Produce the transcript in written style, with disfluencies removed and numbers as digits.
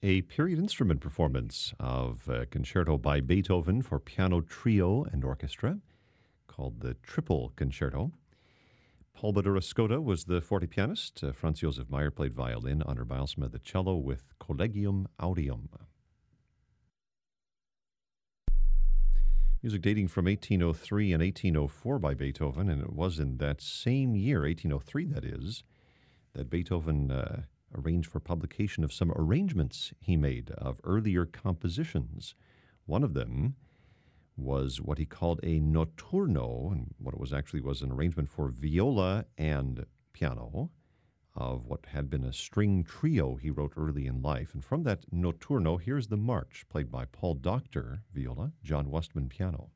a period instrument performance of a concerto by Beethoven for piano trio and orchestra called the Triple Concerto. Paul Badura Skota was the forte pianist. Franz Josef Meyer played violin. Honor Bilesma the cello with Collegium Audium. Music dating from 1803 and 1804 by Beethoven, and it was in that same year, 1803 that is, that Beethoven arranged for publication of some arrangements he made of earlier compositions. One of them was what he called a notturno, and what it was actually was an arrangement for viola and piano of what had been a string trio he wrote early in life. And from that notturno, here's the march, played by Paul Doctor, viola, John Westman, piano.